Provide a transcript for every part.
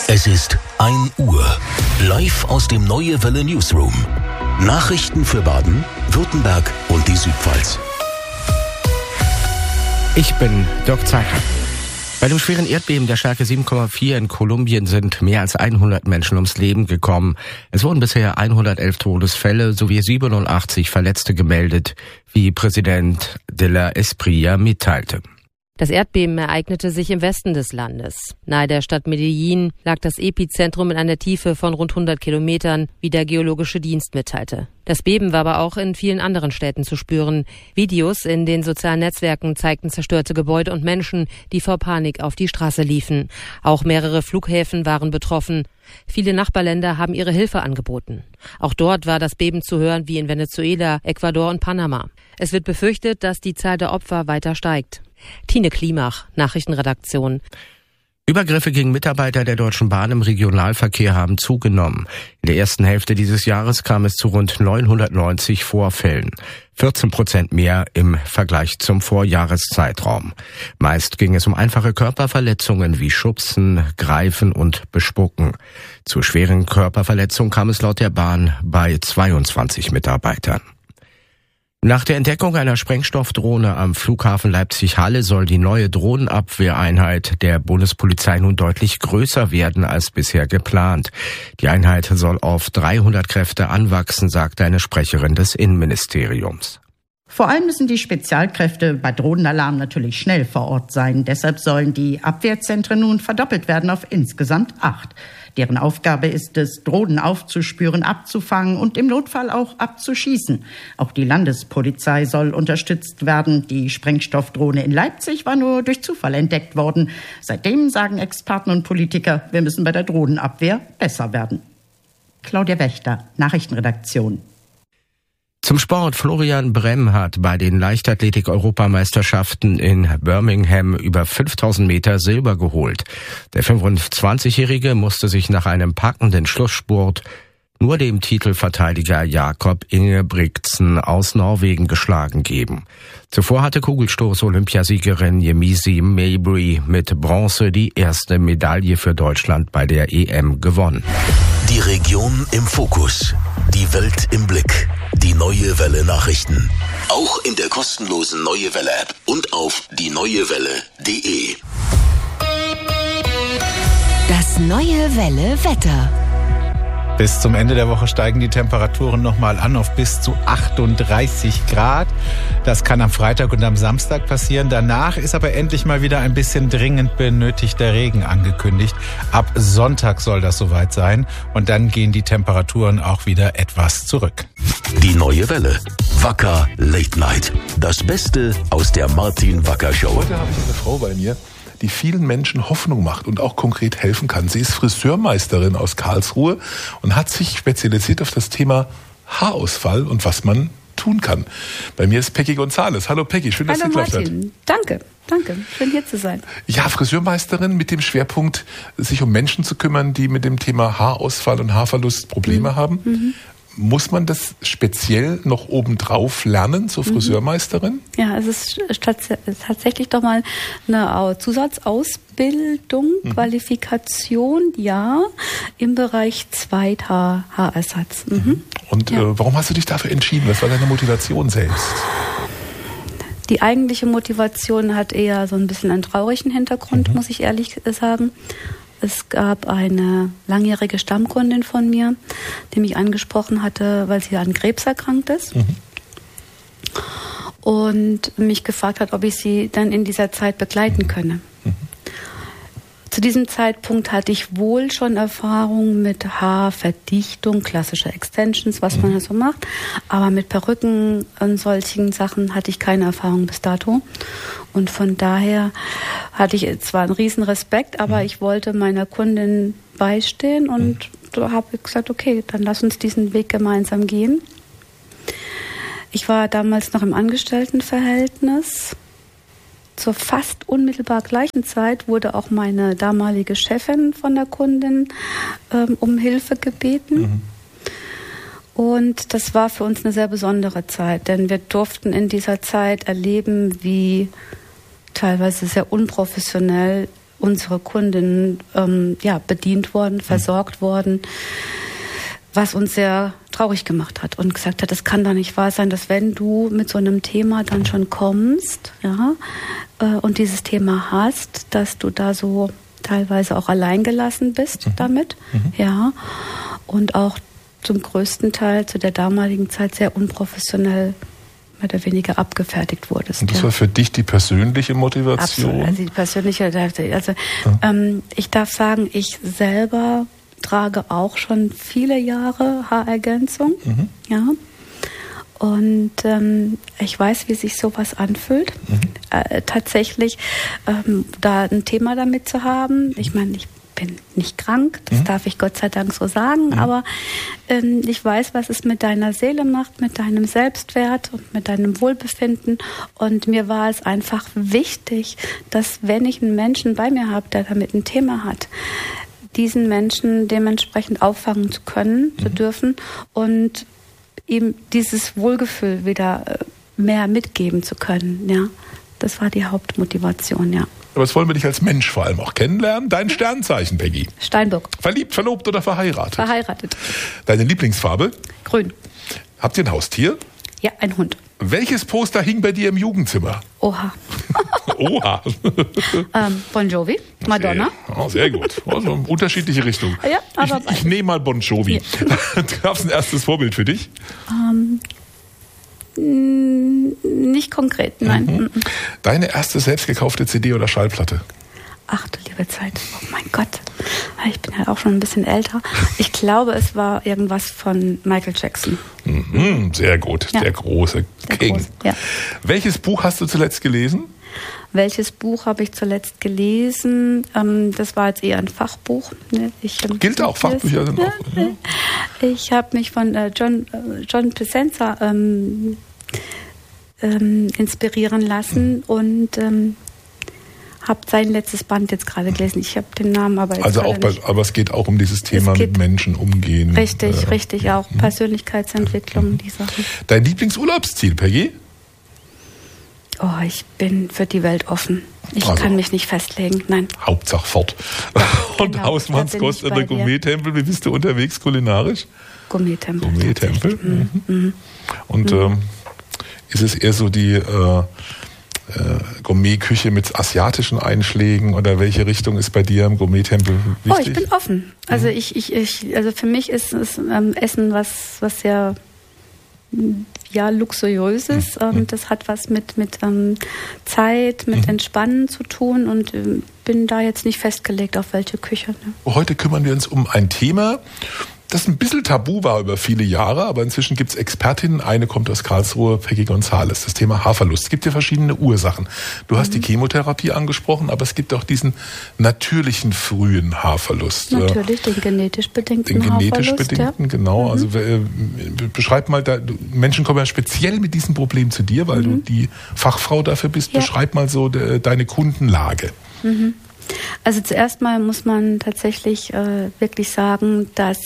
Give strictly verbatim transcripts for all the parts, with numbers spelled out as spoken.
Es ist ein Uhr. Live aus dem Neue Welle Newsroom. Nachrichten für Baden, Württemberg und die Südpfalz. Ich bin Dirk Zeicher. Bei dem schweren Erdbeben der Stärke sieben Komma vier in Kolumbien sind mehr als hundert Menschen ums Leben gekommen. Es wurden bisher hundertelf Todesfälle sowie siebenundachtzig Verletzte gemeldet, wie Präsident de la Espriella mitteilte. Das Erdbeben ereignete sich im Westen des Landes. Nahe der Stadt Medellin lag das Epizentrum in einer Tiefe von rund hundert Kilometern, wie der Geologische Dienst mitteilte. Das Beben war aber auch in vielen anderen Städten zu spüren. Videos in den sozialen Netzwerken zeigten zerstörte Gebäude und Menschen, die vor Panik auf die Straße liefen. Auch mehrere Flughäfen waren betroffen. Viele Nachbarländer haben ihre Hilfe angeboten. Auch dort war das Beben zu hören wie in Venezuela, Ecuador und Panama. Es wird befürchtet, dass die Zahl der Opfer weiter steigt. Tine Klimach, Nachrichtenredaktion. Übergriffe gegen Mitarbeiter der Deutschen Bahn im Regionalverkehr haben zugenommen. In der ersten Hälfte dieses Jahres kam es zu rund neunhundertneunzig Vorfällen. vierzehn Prozent mehr im Vergleich zum Vorjahreszeitraum. Meist ging es um einfache Körperverletzungen wie Schubsen, Greifen und Bespucken. Zu schweren Körperverletzungen kam es laut der Bahn bei zweiundzwanzig Mitarbeitern. Nach der Entdeckung einer Sprengstoffdrohne am Flughafen Leipzig-Halle soll die neue Drohnenabwehreinheit der Bundespolizei nun deutlich größer werden als bisher geplant. Die Einheit soll auf dreihundert Kräfte anwachsen, sagte eine Sprecherin des Innenministeriums. Vor allem müssen die Spezialkräfte bei Drohnenalarm natürlich schnell vor Ort sein. Deshalb sollen die Abwehrzentren nun verdoppelt werden auf insgesamt acht. Deren Aufgabe ist es, Drohnen aufzuspüren, abzufangen und im Notfall auch abzuschießen. Auch die Landespolizei soll unterstützt werden. Die Sprengstoffdrohne in Leipzig war nur durch Zufall entdeckt worden. Seitdem sagen Experten und Politiker, wir müssen bei der Drohnenabwehr besser werden. Claudia Wächter, Nachrichtenredaktion. Zum Sport. Florian Bremm hat bei den Leichtathletik-Europameisterschaften in Birmingham über fünftausend Meter Silber geholt. Der fünfundzwanzigjährige musste sich nach einem packenden Schlussspurt nur dem Titelverteidiger Jakob Ingebrigtsen aus Norwegen geschlagen geben. Zuvor hatte Kugelstoß-Olympiasiegerin Yemisi Mabry mit Bronze die erste Medaille für Deutschland bei der E M gewonnen. Die Region im Fokus, die Welt im Blick, die Neue Welle Nachrichten. Auch in der kostenlosen Neue Welle App und auf die neue welle punkt de. Das Neue Welle Wetter. Bis zum Ende der Woche steigen die Temperaturen nochmal an auf bis zu achtunddreißig Grad. Das kann am Freitag und am Samstag passieren. Danach ist aber endlich mal wieder ein bisschen dringend benötigter Regen angekündigt. Ab Sonntag soll das soweit sein. Und dann gehen die Temperaturen auch wieder etwas zurück. Die Neue Welle. Wacker Late Night. Das Beste aus der Martin Wacker Show. Heute habe ich eine Frau bei mir, die vielen Menschen Hoffnung macht und auch konkret helfen kann. Sie ist Friseurmeisterin aus Karlsruhe und hat sich spezialisiert auf das Thema Haarausfall und was man tun kann. Bei mir ist Peggy González. Hallo Peggy, schön, dass es geklappt hat. Danke, danke, schön hier zu sein. Ja, Friseurmeisterin mit dem Schwerpunkt, sich um Menschen zu kümmern, die mit dem Thema Haarausfall und Haarverlust Probleme mhm. haben. Mhm. Muss man das speziell noch obendrauf lernen zur Friseurmeisterin? Ja, es ist tatsächlich doch mal eine Zusatzausbildung, mhm. Qualifikation, ja, im Bereich Zweithaar, Haarersatz. Mhm. Und ja. äh, warum hast du dich dafür entschieden? Was war deine Motivation selbst? Die eigentliche Motivation hat eher so ein bisschen einen traurigen Hintergrund, mhm. muss ich ehrlich sagen. Es gab eine langjährige Stammkundin von mir, die mich angesprochen hatte, weil sie an Krebs erkrankt ist. Mhm. Und mich gefragt hat, ob ich sie dann in dieser Zeit begleiten könne. Mhm. Zu diesem Zeitpunkt hatte ich wohl schon Erfahrung mit Haarverdichtung, klassische Extensions, was mhm. man ja so macht. Aber mit Perücken und solchen Sachen hatte ich keine Erfahrung bis dato. Und von daher hatte ich zwar einen riesen Respekt, aber mhm. ich wollte meiner Kundin beistehen und mhm. habe gesagt, okay, dann lass uns diesen Weg gemeinsam gehen. Ich war damals noch im Angestelltenverhältnis. Zur fast unmittelbar gleichen Zeit wurde auch meine damalige Chefin von der Kundin ähm, um Hilfe gebeten. Mhm. Und das war für uns eine sehr besondere Zeit, denn wir durften in dieser Zeit erleben, wie teilweise sehr unprofessionell unsere Kundinnen ähm, ja, bedient worden, versorgt mhm. worden, was uns sehr traurig gemacht hat und gesagt hat, es kann doch nicht wahr sein, dass wenn du mit so einem Thema dann schon kommst, ja, äh, und dieses Thema hast, dass du da so teilweise auch alleingelassen bist mhm. damit, mhm. ja, und auch zum größten Teil zu der damaligen Zeit sehr unprofessionell mehr oder weniger abgefertigt wurdest. Und das ja. war für dich die persönliche Motivation? Absolut, also die persönliche, also ja. ähm, ich darf sagen, ich selber trage auch schon viele Jahre Haarergänzung, mhm. ja, und ähm, ich weiß, wie sich sowas anfühlt, mhm. äh, tatsächlich ähm, da ein Thema damit zu haben. Ich meine, ich bin nicht krank, das mhm. darf ich Gott sei Dank so sagen, mhm. aber ähm, ich weiß, was es mit deiner Seele macht, mit deinem Selbstwert und mit deinem Wohlbefinden, und mir war es einfach wichtig, dass wenn ich einen Menschen bei mir habe, der damit ein Thema hat, diesen Menschen dementsprechend auffangen zu können, mhm. zu dürfen und ihm dieses Wohlgefühl wieder mehr mitgeben zu können, ja. Das war die Hauptmotivation, ja. Aber jetzt wollen wir dich als Mensch vor allem auch kennenlernen. Dein Sternzeichen, Peggy? Steinbock. Verliebt, verlobt oder verheiratet? Verheiratet. Deine Lieblingsfarbe? Grün. Habt ihr ein Haustier? Ja, ein Hund. Welches Poster hing bei dir im Jugendzimmer? Oha. Oha. ähm, Bon Jovi, Madonna. Sehr, oh, sehr gut. Also unterschiedliche Richtungen. Ja, aber ich, ich nehme mal Bon Jovi. Ja. Gab es ein erstes Vorbild für dich? Ähm, nicht konkret, nein. Mhm. Deine erste selbst gekaufte C D oder Schallplatte? Ach du liebe Zeit, oh mein Gott. Ich bin halt auch schon ein bisschen älter. Ich glaube, es war irgendwas von Michael Jackson. Mhm, sehr gut, ja. Der große der King. Große, ja. Welches Buch hast du zuletzt gelesen? Welches Buch habe ich zuletzt gelesen? Ähm, das war jetzt eher ein Fachbuch. Ich, ähm, Gilt auch, Fachbücher sind auch. Ja. Ich habe mich von äh, John, äh, John Piacenza ähm, ähm, inspirieren lassen mhm. und ähm, habe sein letztes Band jetzt gerade gelesen. Ich habe den Namen aber jetzt also auch bei, nicht. Aber es geht auch um dieses Thema mit Menschen umgehen. Richtig, äh, richtig, auch mhm. Persönlichkeitsentwicklung, mhm. die Sachen. Dein Lieblingsurlaubsziel, Peggy? Oh, ich bin für die Welt offen. Ich also, kann mich nicht festlegen, nein. Hauptsache fort. Ja, und genau, Hausmannskost in der Gourmet-Tempel. Wie bist du unterwegs kulinarisch? Gourmet-Tempel. Gourmet-Tempel. Mhm. Mhm. Und mhm. Ähm, ist es eher so die äh, äh, Gourmet-Küche mit asiatischen Einschlägen oder welche Richtung ist bei dir im Gourmet-Tempel wichtig? Oh, ich bin offen. Also mhm. ich, ich, ich, also für mich ist, ist ähm, Essen was, was sehr ja, luxuriöses. Mhm. Ähm, das hat was mit, mit ähm, Zeit, mit mhm. Entspannen zu tun und ähm, bin da jetzt nicht festgelegt, auf welche Küche. Ne? Heute kümmern wir uns um ein Thema, das ein bisschen tabu war über viele Jahre, aber inzwischen gibt es Expertinnen. Eine kommt aus Karlsruhe, Peggy González, das Thema Haarverlust. Es gibt ja verschiedene Ursachen. Du hast mhm. die Chemotherapie angesprochen, aber es gibt auch diesen natürlichen frühen Haarverlust. Natürlich, den genetisch bedingten Den genetisch Haarverlust, bedingten, ja. genau. Mhm. Also äh, beschreib mal, da, Menschen kommen ja speziell mit diesem Problem zu dir, weil mhm. du die Fachfrau dafür bist. Ja. Beschreib mal so de, deine Kundenlage. Mhm. Also zuerst mal muss man tatsächlich äh, wirklich sagen, dass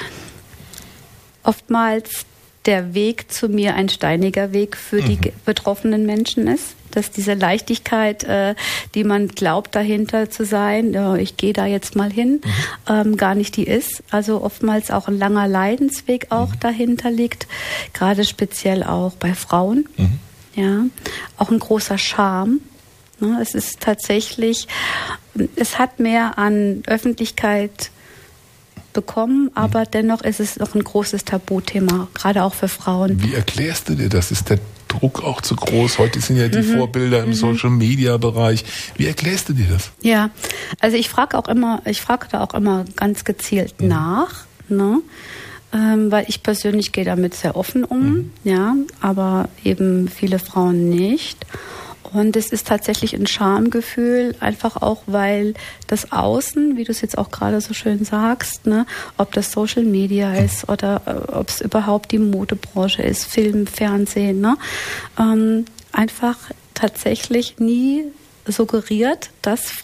oftmals der Weg zu mir ein steiniger Weg für mhm. die betroffenen Menschen ist. Dass diese Leichtigkeit, äh, die man glaubt dahinter zu sein, ja, ich gehe da jetzt mal hin, mhm. ähm, gar nicht die ist. Also oftmals auch ein langer Leidensweg auch mhm. dahinter liegt, gerade speziell auch bei Frauen. Mhm. Ja, auch ein großer Scham. Es ist tatsächlich, es hat mehr an Öffentlichkeit bekommen, aber dennoch ist es noch ein großes Tabuthema, gerade auch für Frauen. Wie erklärst du dir das? Ist der Druck auch zu groß? Heute sind ja die mhm. Vorbilder im mhm. Social-Media-Bereich. Wie erklärst du dir das? Ja, also ich frage auch immer, ich frage da auch immer ganz gezielt mhm. nach, ne? Ähm, weil ich persönlich gehe damit sehr offen um, mhm. ja, aber eben viele Frauen nicht. Und es ist tatsächlich ein Schamgefühl, einfach auch, weil das Außen, wie du es jetzt auch gerade so schön sagst, ne, ob das Social Media ist oder äh, ob es überhaupt die Modebranche ist, Film, Fernsehen, ne, ähm, einfach tatsächlich nie suggeriert, dass